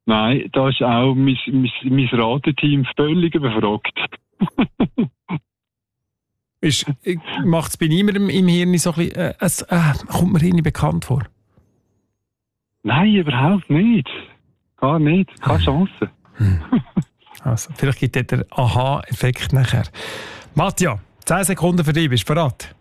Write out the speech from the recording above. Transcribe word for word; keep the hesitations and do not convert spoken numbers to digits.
Nein, da ist auch mein, mein, mein Rateteam völlig überfragt. Macht es bei niemandem im Hirn so ein bisschen, äh, es, äh, kommt mir irgendwie bekannt vor? Nein, überhaupt nicht. Gar nicht. Keine Chance. Hm. Also, vielleicht gibt es den Aha-Effekt nachher. Matja, zehn Sekunden für dich, bist du bereit?